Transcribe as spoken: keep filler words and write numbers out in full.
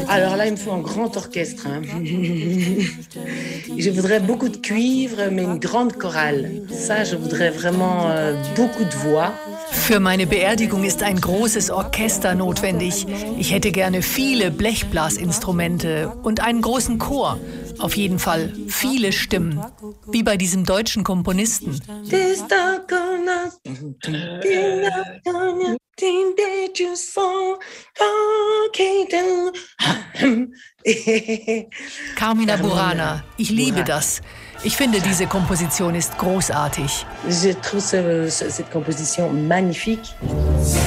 Alors là, il me faut un grand orchestre. Hein. Je voudrais beaucoup de cuivre, mais une grande chorale. Ça, je voudrais vraiment euh, beaucoup de voix. Für meine Beerdigung ist ein großes Orchester notwendig. Ich hätte gerne viele Blechblasinstrumente und einen großen Chor. Auf jeden Fall viele Stimmen. Wie bei diesem deutschen Komponisten. Carmina Burana, ich liebe das. Ich finde, diese Komposition ist großartig. Je trouve ce, cette composition magnifique.